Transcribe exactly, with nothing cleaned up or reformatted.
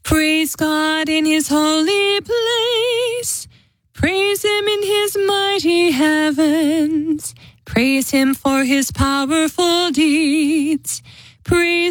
Praise God in his holy place. Praise him in his mighty heavens. Praise him for his powerful deeds. Praise